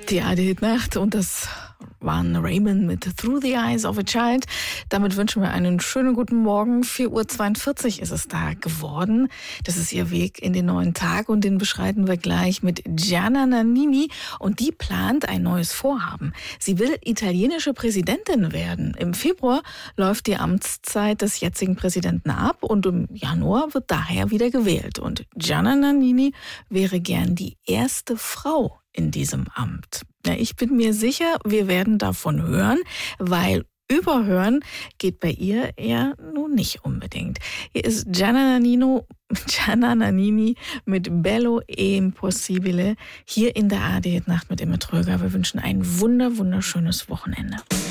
Die ARD-Nacht und das waren Raymond mit Through the Eyes of a Child. Damit wünschen wir einen schönen guten Morgen. 4:42 Uhr ist es da geworden. Das ist ihr Weg in den neuen Tag und den beschreiten wir gleich mit Gianna Nannini. Und die plant ein neues Vorhaben. Sie will italienische Präsidentin werden. Im Februar läuft die Amtszeit des jetzigen Präsidenten ab und im Januar wird daher wieder gewählt. Und Gianna Nannini wäre gern die erste Frau in diesem Amt. Ja, ich bin mir sicher, wir werden davon hören, weil überhören geht bei ihr ja nun nicht unbedingt. Hier ist Gianna Nannini mit Bello e Impossibile hier in der ARD-Nacht mit Imme Tröger. Wir wünschen ein wunderschönes Wochenende.